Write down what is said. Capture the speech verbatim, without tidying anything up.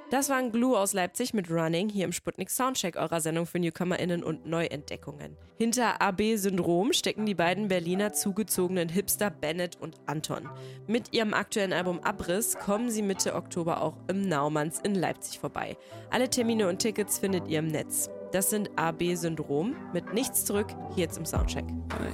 Das waren Glue aus Leipzig mit Running hier im Sputnik Soundcheck, eurer Sendung für NewcomerInnen und Neuentdeckungen. Hinter A B-Syndrom stecken die beiden Berliner zugezogenen Hipster Bennett und Anton. Mit ihrem aktuellen Album Abriss kommen sie Mitte Oktober auch im Naumanns in Leipzig vorbei. Alle Termine und Tickets findet ihr im Netz. Das sind A B-Syndrom mit Nichts zurück hier zum Soundcheck.